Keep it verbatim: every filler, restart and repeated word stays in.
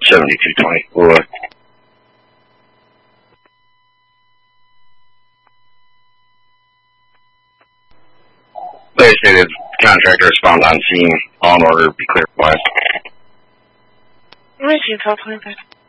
seventy-two twenty. Roy. They stated contractor respond on scene. All in order. Be clear. Why? Receive twelve twenty-five.